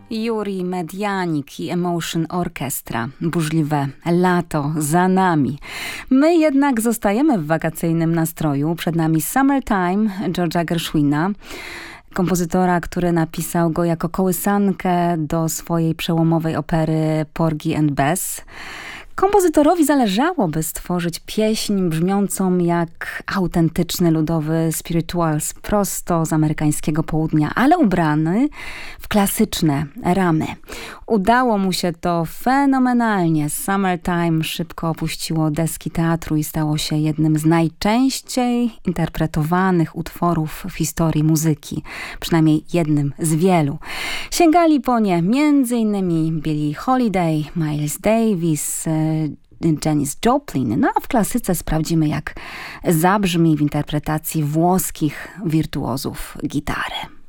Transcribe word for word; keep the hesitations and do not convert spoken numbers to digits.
Yuri Medianik i Emotion Orchestra. Burzliwe lato za nami. My jednak zostajemy w wakacyjnym nastroju. Przed nami Summertime George'a Gershwina, kompozytora, który napisał go jako kołysankę do swojej przełomowej opery Porgy and Bess. Kompozytorowi zależało, by stworzyć pieśń brzmiącą jak autentyczny ludowy spirituals prosto z amerykańskiego południa, ale ubrany w klasyczne ramy. Udało mu się to fenomenalnie. Summertime szybko opuściło deski teatru i stało się jednym z najczęściej interpretowanych utworów w historii muzyki. Przynajmniej jednym z wielu. Sięgali po nie między innymi Billie Holiday, Miles Davis, Janis Joplin. No a w klasyce sprawdzimy, jak zabrzmi w interpretacji włoskich wirtuozów gitary.